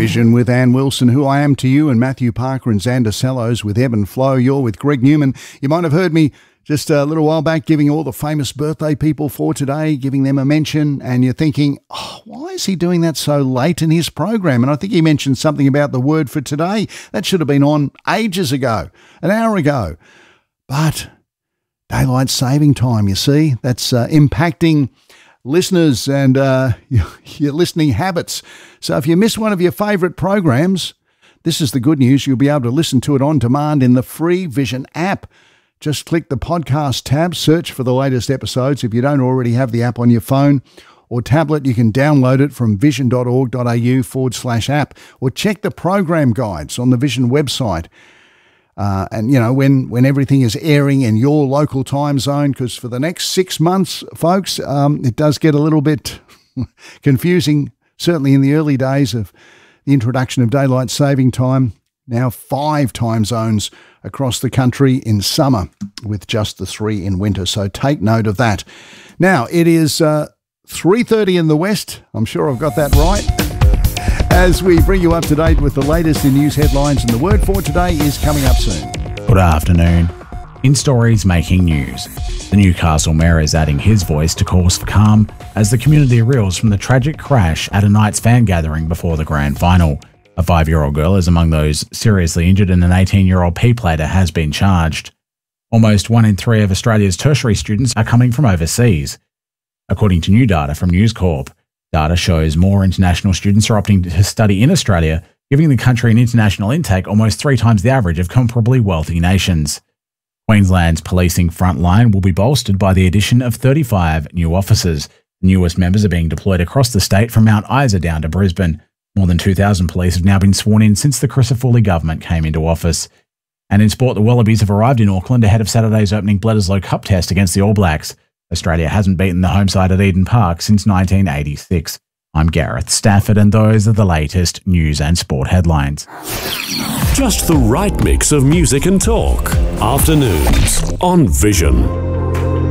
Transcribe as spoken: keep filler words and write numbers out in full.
Vision with Ann Wilson, Who I Am to You, and Matthew Parker and Xander Sallows with Ebb and Flow. You're with Greg Newman. You might have heard me just a little while back giving all the famous birthday people for today, giving them a mention, and you're thinking, oh, why is he doing that so late in his program? And I think he mentioned something about the word for today. That should have been on ages ago, an hour ago. But daylight saving time, you see, that's uh, impacting listeners and uh, your listening habits. So if you miss one of your favourite programs, this is the good news. You'll be able to listen to it on demand in the free Vision app. Just click the podcast tab, search for the latest episodes. If you don't already have the app on your phone or tablet, you can download it from vision.org.au forward slash app, or check the program guides on the Vision website. Uh, and, you know, when, when everything is airing in your local time zone, because for the next six months, folks, um, it does get a little bit confusing, certainly in the early days of the introduction of daylight saving time. Now five time zones across the country in summer, with just the three in winter. So take note of that. Now, it is uh, three thirty in the west. I'm sure I've got that right. As we bring you up to date with the latest in news headlines, and the word for today is coming up soon. Good afternoon. In stories making news, the Newcastle Mayor is adding his voice to calls for calm as the community reels from the tragic crash at a Knights fan gathering before the grand final. A five-year-old girl is among those seriously injured, and an eighteen-year-old P-plater has been charged. Almost one in three of Australia's tertiary students are coming from overseas, according to new data from News Corp. Data shows more international students are opting to study in Australia, giving the country an international intake almost three times the average of comparably wealthy nations. Queensland's policing frontline will be bolstered by the addition of thirty-five new officers. The newest members are being deployed across the state from Mount Isa down to Brisbane. More than two thousand police have now been sworn in since the Crisafulli government came into office. And in sport, the Wallabies have arrived in Auckland ahead of Saturday's opening Bledisloe Cup test against the All Blacks. Australia hasn't beaten the home side at Eden Park since nineteen eighty-six. I'm Gareth Stafford, and those are the latest news and sport headlines. Just the right mix of music and talk. Afternoons on Vision.